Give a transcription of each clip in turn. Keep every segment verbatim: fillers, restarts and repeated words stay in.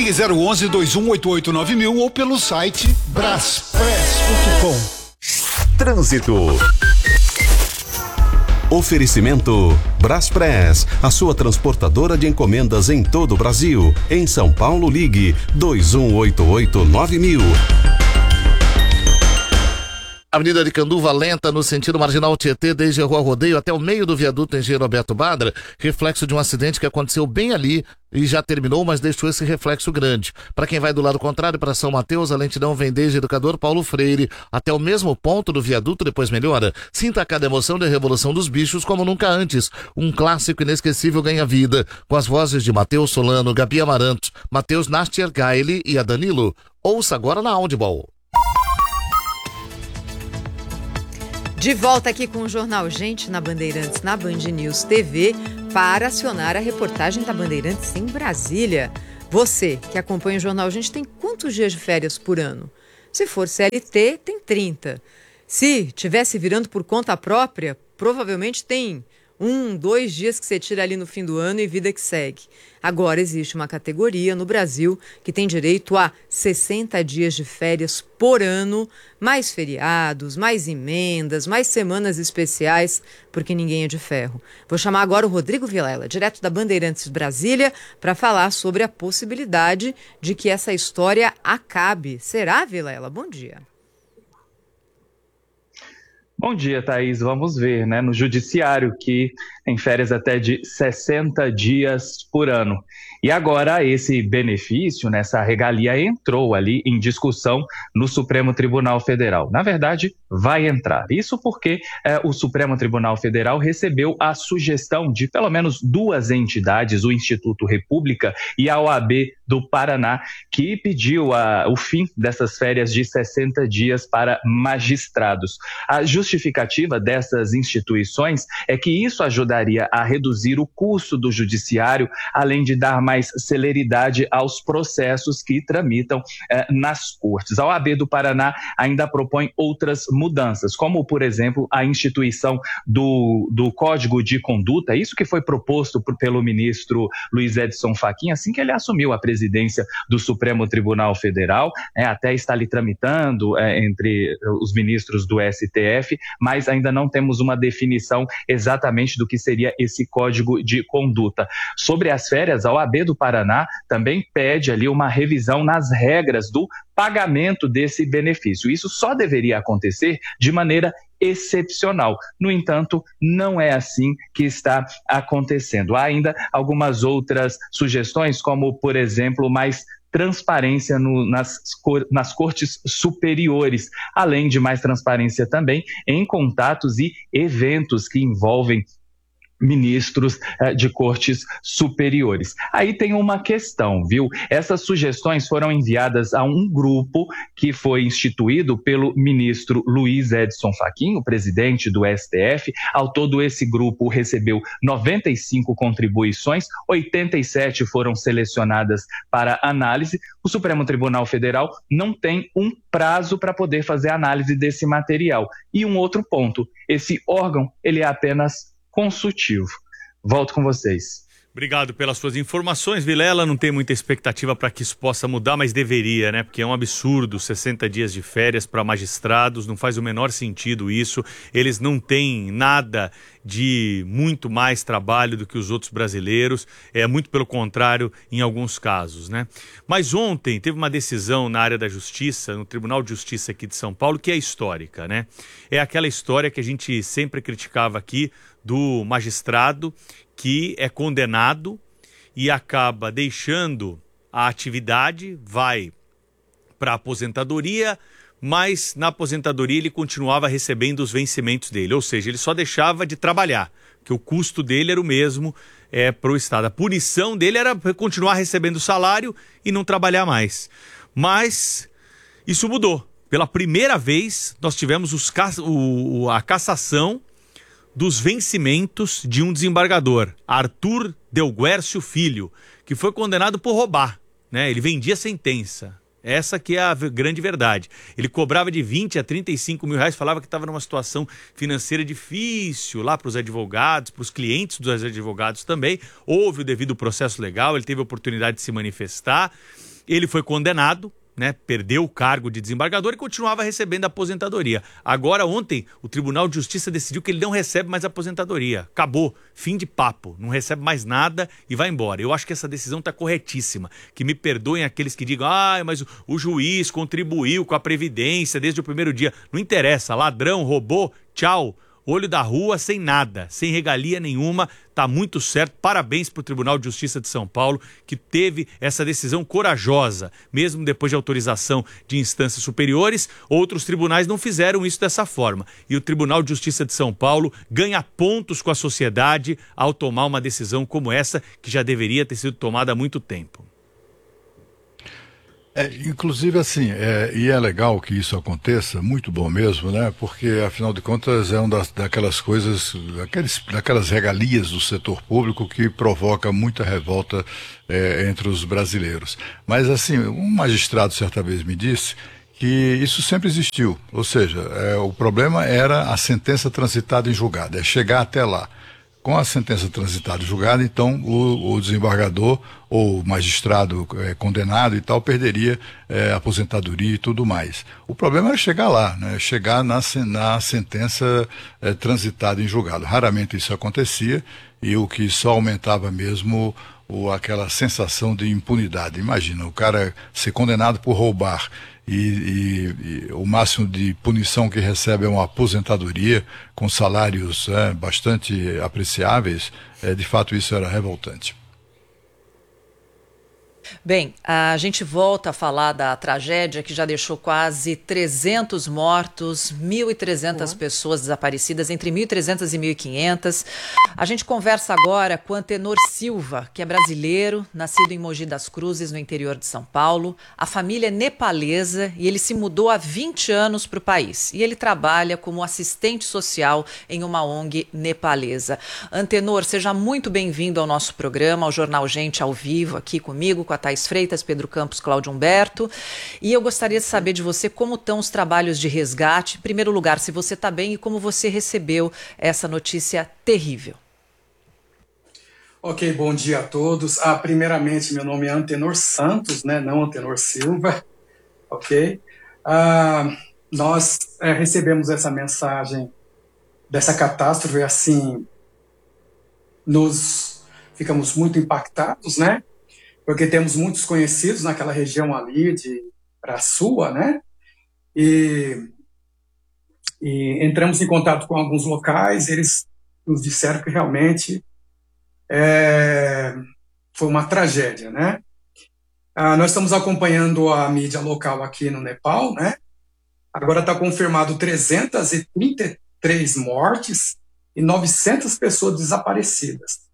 Ligue zero onze, dois um oito oito, nove mil ou pelo site braspress ponto com. Trânsito. Oferecimento Braspress, a sua transportadora de encomendas em todo o Brasil. Em São Paulo, ligue dois um oito oito, nove mil. Avenida de Canduva lenta no sentido marginal Tietê, desde a Rua Rodeio até o meio do viaduto Engenheiro Alberto Badra, reflexo de um acidente que aconteceu bem ali e já terminou, mas deixou esse reflexo grande. Para quem vai do lado contrário, para São Mateus, a lentidão vem desde Educador Paulo Freire até o mesmo ponto do viaduto, depois melhora. Sinta cada emoção da Revolução dos Bichos como nunca antes. Um clássico inesquecível ganha vida, com as vozes de Matheus Solano, Gabi Amarantos, Matheus Nastier Gaile e a Danilo. Ouça agora na Audible. De volta aqui com o Jornal Gente na Bandeirantes, na Band News T V, para acionar a reportagem da Bandeirantes em Brasília. Você que acompanha o Jornal Gente tem quantos dias de férias por ano? Se for C L T, tem trinta. Se tivesse virando por conta própria, provavelmente tem um, dois dias que você tira ali no fim do ano e vida que segue. Agora existe uma categoria no Brasil que tem direito a sessenta dias de férias por ano, mais feriados, mais emendas, mais semanas especiais, porque ninguém é de ferro. Vou chamar agora o Rodrigo Vilela, direto da Bandeirantes Brasília, para falar sobre a possibilidade de que essa história acabe. Será, Vilela? Bom dia. Bom dia, Thaís. Vamos ver, né? No judiciário, que tem férias até de sessenta dias por ano. E agora esse benefício, né, essa regalia entrou ali em discussão no Supremo Tribunal Federal. Na verdade, vai entrar. Isso porque eh, o Supremo Tribunal Federal recebeu a sugestão de pelo menos duas entidades, o Instituto República e a O A B do Paraná, que pediu a, o fim dessas férias de sessenta dias para magistrados. A justificativa dessas instituições é que isso ajudaria a reduzir o custo do judiciário, além de dar mais celeridade aos processos que tramitam eh, nas cortes. A O A B do Paraná ainda propõe outras mudanças, como, por exemplo, a instituição do, do Código de Conduta, isso que foi proposto por, pelo ministro Luiz Edson Fachin, assim que ele assumiu a presidência do Supremo Tribunal Federal, é, até está ali tramitando é, entre os ministros do S T F, mas ainda não temos uma definição exatamente do que seria esse Código de Conduta. Sobre as férias, a O A B do Paraná também pede ali uma revisão nas regras do pagamento desse benefício. Isso só deveria acontecer de maneira excepcional. No entanto, não é assim que está acontecendo. Há ainda algumas outras sugestões, como, por exemplo, mais transparência no, nas, nas cortes superiores, além de mais transparência também em contatos e eventos que envolvem ministros eh, de cortes superiores. Aí tem uma questão, viu? Essas sugestões foram enviadas a um grupo que foi instituído pelo ministro Luiz Edson Fachin, o presidente do S T F. Ao todo, esse grupo recebeu noventa e cinco contribuições, oitenta e sete foram selecionadas para análise. O Supremo Tribunal Federal não tem um prazo para poder fazer análise desse material. E um outro ponto, esse órgão, ele é apenas consultivo. Volto com vocês. Obrigado pelas suas informações, Vilela. Não tem muita expectativa para que isso possa mudar, mas deveria, né? Porque é um absurdo, sessenta dias de férias para magistrados, não faz o menor sentido isso. Eles não têm nada de muito mais trabalho do que os outros brasileiros, é muito pelo contrário em alguns casos, né? Mas ontem teve uma decisão na área da justiça, no Tribunal de Justiça aqui de São Paulo, que é histórica, né? É aquela história que a gente sempre criticava aqui do magistrado que é condenado e acaba deixando a atividade, vai para a aposentadoria, mas na aposentadoria ele continuava recebendo os vencimentos dele, ou seja, ele só deixava de trabalhar, que o custo dele era o mesmo é, para o Estado. A punição dele era continuar recebendo o salário e não trabalhar mais. Mas isso mudou. Pela primeira vez, nós tivemos os, o, a cassação dos vencimentos de um desembargador, Arthur Delguércio Filho, que foi condenado por roubar, né? Ele vendia sentença. Essa que é a grande verdade. Ele cobrava de vinte a trinta e cinco mil reais, falava que estava numa situação financeira difícil lá para os advogados, para os clientes dos advogados também. Houve o devido processo legal, ele teve a oportunidade de se manifestar. Ele foi condenado, né, perdeu o cargo de desembargador e continuava recebendo a aposentadoria. Agora, ontem, o Tribunal de Justiça decidiu que ele não recebe mais aposentadoria. Acabou. Fim de papo. Não recebe mais nada e vai embora. Eu acho que essa decisão está corretíssima. Que me perdoem aqueles que digam, ah, mas o, o juiz contribuiu com a Previdência desde o primeiro dia. Não interessa. Ladrão, roubou, tchau. Olho da rua, sem nada, sem regalia nenhuma, tá muito certo. Parabéns para o Tribunal de Justiça de São Paulo, que teve essa decisão corajosa, mesmo depois de autorização de instâncias superiores. Outros tribunais não fizeram isso dessa forma. E o Tribunal de Justiça de São Paulo ganha pontos com a sociedade ao tomar uma decisão como essa, que já deveria ter sido tomada há muito tempo. É, inclusive, assim, é, e é legal que isso aconteça, muito bom mesmo, né? Porque, afinal de contas, é uma das, daquelas coisas, daqueles, daquelas regalias do setor público que provoca muita revolta é, entre os brasileiros. Mas, assim, um magistrado certa vez me disse que isso sempre existiu, ou seja, é, o problema era a sentença transitada em julgado, é chegar até lá. Com a sentença transitada em julgado, então o, o desembargador ou o magistrado é, condenado e tal perderia é, aposentadoria e tudo mais. O problema era chegar lá, né? Chegar na, na sentença é, transitada em julgado. Raramente isso acontecia e o que só aumentava mesmo o, aquela sensação de impunidade. Imagina, o cara ser condenado por roubar E, e, e o máximo de punição que recebe é uma aposentadoria com salários é, bastante apreciáveis, é, de fato isso era revoltante. Bem, a gente volta a falar da tragédia que já deixou quase trezentos mortos, mil e trezentas pessoas desaparecidas, entre mil e trezentas e mil e quinhentas. A gente conversa agora com Antenor Silva, que é brasileiro, nascido em Mogi das Cruzes, no interior de São Paulo. A família é nepalesa e ele se mudou há vinte anos para o país. E ele trabalha como assistente social em uma O N G nepalesa. Antenor, seja muito bem-vindo ao nosso programa, ao Jornal Gente ao vivo, aqui comigo, com a Thaís Freitas, Pedro Campos, Cláudio Humberto. E eu gostaria de saber de você como estão os trabalhos de resgate. Em primeiro lugar, se você está bem e como você recebeu essa notícia terrível. Ok, bom dia a todos. Ah, primeiramente, meu nome é Antenor Santos, né, não Antenor Silva. Ok? Ah, nós é, recebemos essa mensagem dessa catástrofe, assim, nos ficamos muito impactados, né? Porque temos muitos conhecidos naquela região ali de Praçua, né? E, e entramos em contato com alguns locais, eles nos disseram que realmente é, foi uma tragédia, né? Ah, nós estamos acompanhando a mídia local aqui no Nepal, né? Agora está confirmado trezentas e trinta e três mortes e novecentas pessoas desaparecidas.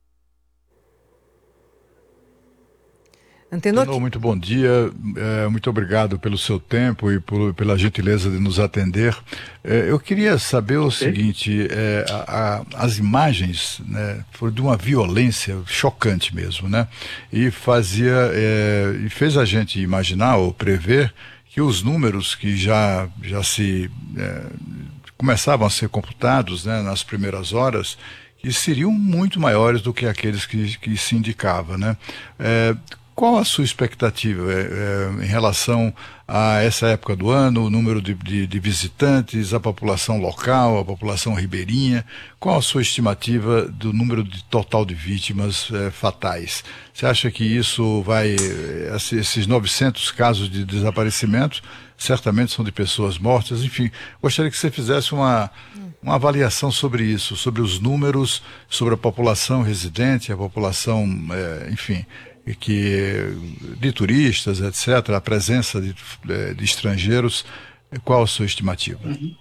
Antenor, Antenor, muito bom dia, é, muito obrigado pelo seu tempo e por, pela gentileza de nos atender. É, eu queria saber o okay. seguinte, é, a, a, as imagens, né, foram de uma violência chocante mesmo, né? E fazia, é, e fez a gente imaginar ou prever que os números que já, já se é, começavam a ser computados, né, nas primeiras horas, que seriam muito maiores do que aqueles que, que se indicava, né? É, Qual a sua expectativa é, é, em relação a essa época do ano, o número de, de, de visitantes, a população local, a população ribeirinha? Qual a sua estimativa do número de total de vítimas é, fatais? Você acha que isso vai, esses novecentos casos de desaparecimento, certamente são de pessoas mortas? Enfim, gostaria que você fizesse uma, uma avaliação sobre isso, sobre os números, sobre a população residente, a população, é, enfim... que de turistas, etcétera, a presença de, de estrangeiros, qual a sua estimativa? Uhum.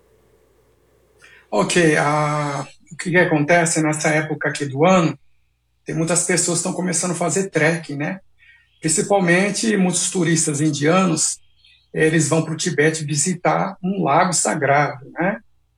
Ok, uh, o que, que acontece nessa época aqui do ano, tem muitas pessoas que estão começando a fazer trekking, né? Principalmente muitos turistas indianos, eles vão para o Tibete visitar um lago sagrado, né?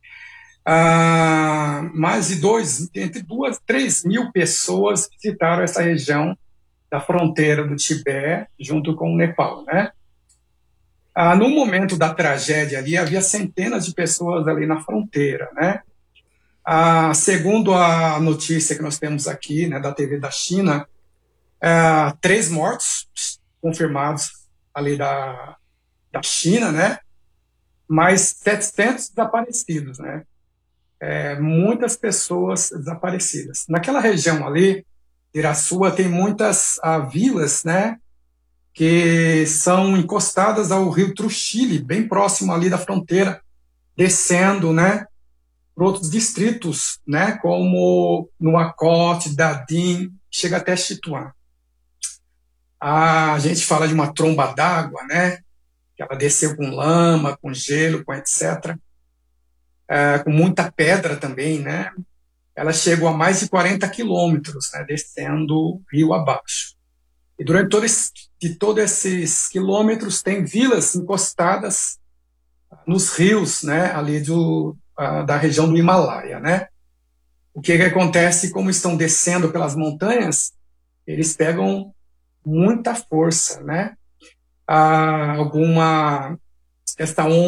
Uh, mais de dois, entre duas, três mil pessoas visitaram essa região da fronteira do Tibete, junto com o Nepal, né? Ah, no momento da tragédia ali, havia centenas de pessoas ali na fronteira, né? Ah, segundo a notícia que nós temos aqui, né, da T V da China, ah, três mortos confirmados ali da, da China, né? Mais setecentos desaparecidos, né? É, muitas pessoas desaparecidas. Naquela região ali, Irasua, tem muitas ah, vilas, né? Que são encostadas ao rio Truxilli, bem próximo ali da fronteira, descendo, né? Para outros distritos, né? Como Nuacote, Dadim, chega até Chituã. A gente fala de uma tromba d'água, né? Que ela desceu com lama, com gelo, com etcétera. É, com muita pedra também, né? Ela chegou a mais de quarenta quilômetros, né? Descendo rio abaixo. E durante todo esse, de todos esses quilômetros tem vilas encostadas nos rios, né? Ali do, uh, da região do Himalaia, né? O que, que acontece? Como estão descendo pelas montanhas, eles pegam muita força, né? Ah, alguma esta onda